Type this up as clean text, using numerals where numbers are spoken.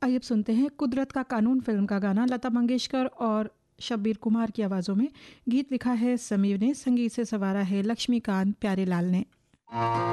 आइए अब सुनते हैं कुदरत का कानून फिल्म का गाना लता मंगेशकर और शब्बीर कुमार की आवाज़ों में। गीत लिखा है समीर ने, संगीत से संवारा है लक्ष्मीकांत प्यारेलाल ने।